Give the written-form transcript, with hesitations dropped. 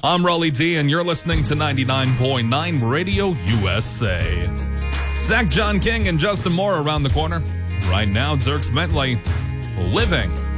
I'm Raleigh D, and you're listening to 99.9 Radio USA. Zach, John King, and Justin Moore around the corner. Right now, Dierks Bentley, Living